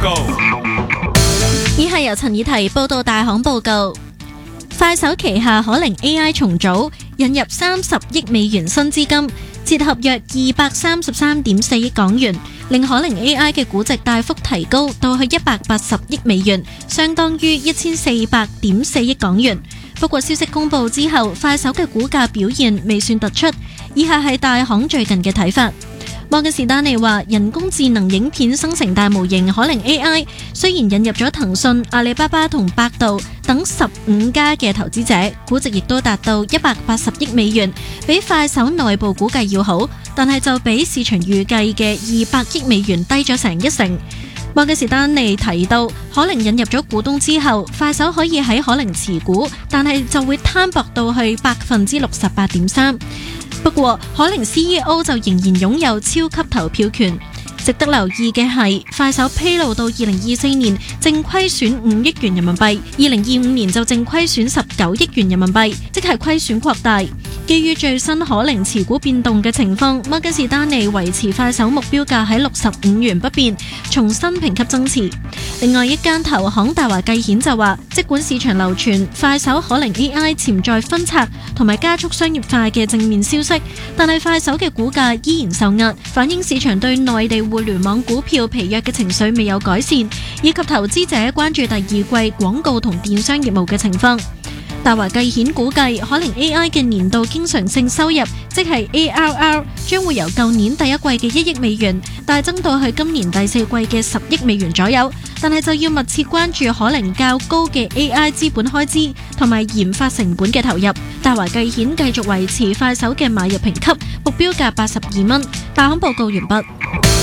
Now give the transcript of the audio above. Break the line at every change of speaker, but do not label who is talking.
以下由陳以提報道大行報告。快手旗下可靈 AI 重組，引入30億美元新資金，折合約233.4億港元，令可靈 AI 嘅估值大幅提高到去180億美元，相當於1400.4億港元。不過消息公佈之後，快手嘅股價表現未算突出。以下係大行最近嘅睇法。摩根士丹利話，人工智能影片生成大模型可靈 AI 雖然引入咗騰訊、阿里巴巴同百度等15家嘅投資者，估值亦都達到180億美元，比快手內部估計要好，但係就比市場預計嘅200億美元低咗成1成。摩根士丹利提到，可靈引入咗股東之後，快手可以喺可靈持股，但係就會攤薄到去68.3%。不過，可靈 CEO 就仍然擁有超級投票權。值得留意嘅係，快手披露到2024年淨虧損5億元人民幣，2025年就淨虧損19億元人民幣，即係虧損擴大。基於最新可靈持股變動嘅情況，摩根士丹利維持快手目標價喺65元不變，重新評級增持。另外一間投行大華繼顯就話，即管市場流傳快手可靈 AI 潛在分拆同埋加速商業化嘅正面消息，但係快手嘅股價依然受壓，反映市場對內地互聯網股票疲弱嘅情緒未有改善，以及投資者關注第二季廣告同電商業務嘅情況。大華繼顯估計，可靈 AI 嘅年度經常性收入，即係 ARR， 將會由舊年第一季嘅1億美元大增到去今年第四季嘅10億美元左右，但係就要密切關注可靈較高嘅 AI 資本開支同埋研發成本嘅投入。大華繼顯繼續維持快手嘅買入評級，目標價82蚊。大行報告完畢。